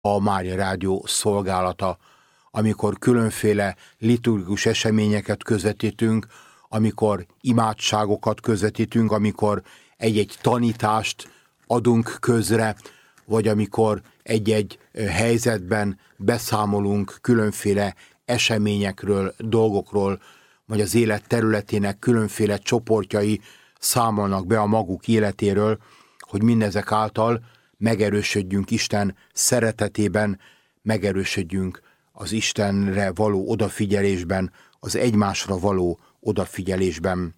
a Mária Rádió szolgálata, amikor különféle liturgikus eseményeket közvetítünk, amikor imádságokat közvetítünk, amikor egy-egy tanítást adunk közre, vagy amikor egy-egy helyzetben beszámolunk különféle eseményekről, dolgokról, vagy az élet területének különféle csoportjai számolnak be a maguk életéről, hogy mindezek által megerősödjünk Isten szeretetében, megerősödjünk az Istenre való odafigyelésben, az egymásra való odafigyelésben.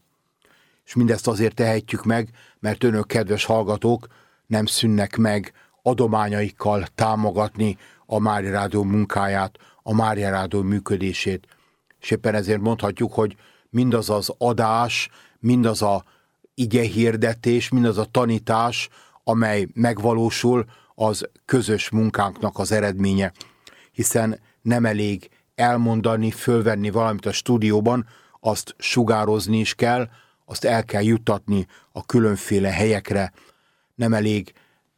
És mindezt azért tehetjük meg, mert önök, kedves hallgatók, nem szűnnek meg adományaikkal támogatni a Mária Rádió munkáját, a Mária Rádió működését. És éppen ezért mondhatjuk, hogy mindaz az adás, mindaz a igehirdetés, mindaz a tanítás, amely megvalósul, az közös munkánknak az eredménye. Hiszen nem elég elmondani, fölvenni valamit a stúdióban, azt sugározni is kell, azt el kell juttatni a különféle helyekre. Nem elég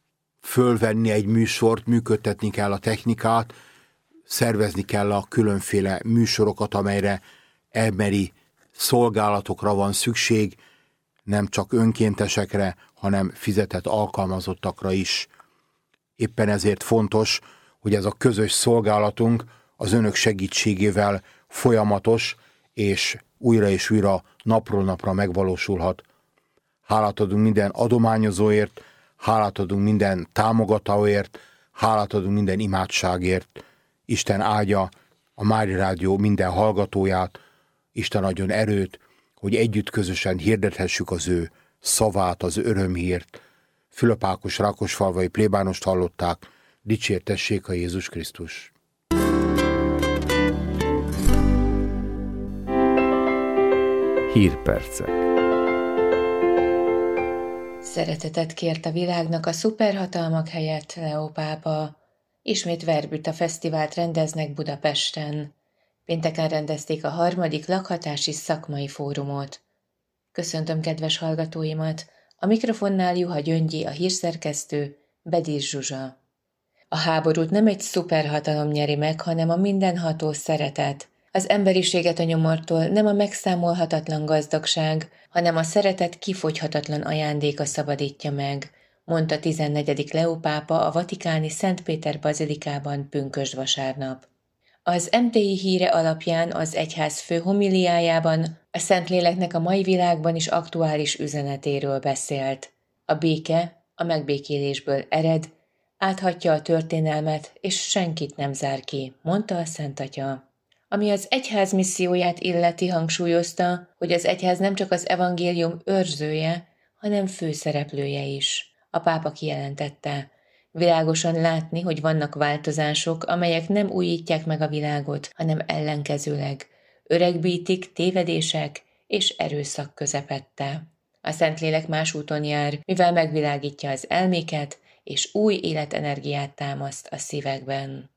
fölvenni egy műsort, működtetni kell a technikát, szervezni kell a különféle műsorokat, amelyre emberi szolgálatokra van szükség, nem csak önkéntesekre, hanem fizetett alkalmazottakra is. Éppen ezért fontos, hogy ez a közös szolgálatunk az önök segítségével folyamatos, és újra napról napra megvalósulhat. Hálát adunk minden adományozóért, hálát adunk minden támogatóért, hálát adunk minden imádságért. Isten áldja a Mária Rádió minden hallgatóját, Isten adjon erőt, hogy együtt közösen hirdethessük az ő szavát, az örömhírt. Fülöp Ákos rákosfalvai plébánost hallották, dicsértessék a Jézus Krisztus. Hírpercek. Szeretetet kért a világnak a szuperhatalmak helyett Leó pápa. Ismét Verbüta fesztivált rendeznek Budapesten. Pénteken rendezték a 3. lakhatási szakmai fórumot. Köszöntöm kedves hallgatóimat, a mikrofonnál Juha Gyöngyi, a hírszerkesztő, Bedis Zsuzsa. A háborút nem egy szuperhatalom nyeri meg, hanem a mindenható szeretet. Az emberiséget a nyomortól nem a megszámolhatatlan gazdagság, hanem a szeretet kifogyhatatlan ajándéka szabadítja meg, mondta 14. Leó pápa a vatikáni Szent Péter bazilikában pünkösd vasárnap. Az MTI híre alapján az egyház fő homiliájában a Szentléleknek a mai világban is aktuális üzenetéről beszélt. A béke a megbékélésből ered, áthatja a történelmet, és senkit nem zár ki, mondta a Szent Atya. Ami az egyház misszióját illeti, hangsúlyozta, hogy az egyház nem csak az evangélium őrzője, hanem főszereplője is. A pápa kijelentette: világosan látni, hogy vannak változások, amelyek nem újítják meg a világot, hanem ellenkezőleg öregbítik tévedések és erőszak közepette. A Szentlélek más úton jár, mivel megvilágítja az elméket, és új életenergiát támaszt a szívekben.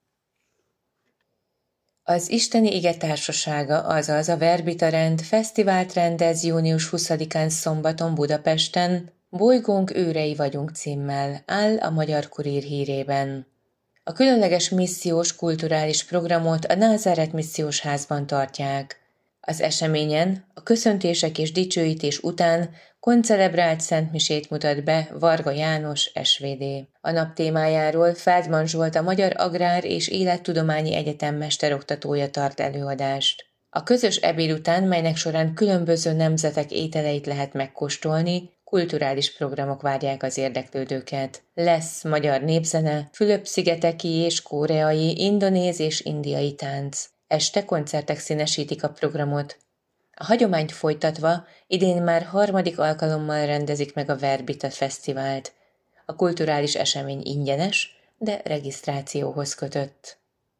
Az Isteni Ige Társasága, azaz a Verbita Rend fesztivált rendez június 20-án szombaton Budapesten, Bolygónk őrei vagyunk címmel, áll a Magyar Kurír hírében. A különleges missziós kulturális programot a Názáret Missziós Házban tartják. Az eseményen a köszöntések és dicsőítés után koncelebrált szentmisét mutat be Varga János SVD. A nap témájáról Feldman Zsolt, a Magyar Agrár és Élettudományi Egyetem mesteroktatója tart előadást. A közös ebéd után, melynek során különböző nemzetek ételeit lehet megkóstolni, kulturális programok várják az érdeklődőket. Lesz magyar népzene, Fülöp-szigeteki és koreai, indonéz és indiai tánc. Este koncertek színesítik a programot. A hagyományt folytatva idén már 3. alkalommal rendezik meg a Verbita Fesztivált. A kulturális esemény ingyenes, de regisztrációhoz kötött.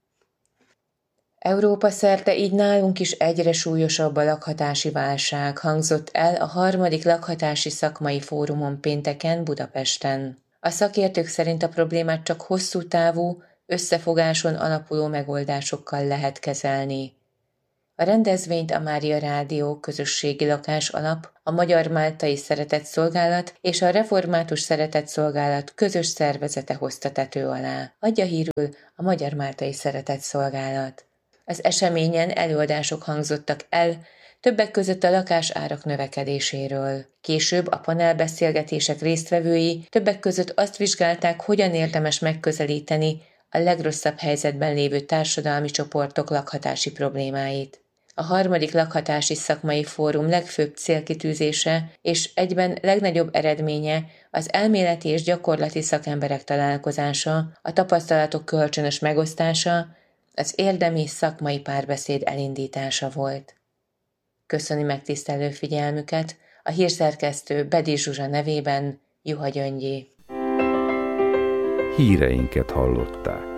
Európa szerte, így nálunk is egyre súlyosabb a lakhatási válság, hangzott el a 3. lakhatási szakmai fórumon pénteken Budapesten. A szakértők szerint a problémát csak hosszú távú, összefogáson alapuló megoldásokkal lehet kezelni. A rendezvényt a Mária Rádió közösségi lakás alap, a Magyar Máltai Szeretetszolgálat és a Református Szeretetszolgálat közös szervezete hozta tető alá. Adja hírül a Magyar Máltai Szeretetszolgálat. Az eseményen előadások hangzottak el, többek között a lakásárak növekedéséről. Később a panelbeszélgetések résztvevői többek között azt vizsgálták, hogyan érdemes megközelíteni a legrosszabb helyzetben lévő társadalmi csoportok lakhatási problémáit. A 3. lakhatási szakmai fórum legfőbb célkitűzése és egyben legnagyobb eredménye az elméleti és gyakorlati szakemberek találkozása, a tapasztalatok kölcsönös megosztása, az érdemi szakmai párbeszéd elindítása volt. Köszöni megtisztelő figyelmüket a hírszerkesztő Bedi Zsuzsa nevében Juha Gyöngyi. Híreinket hallották.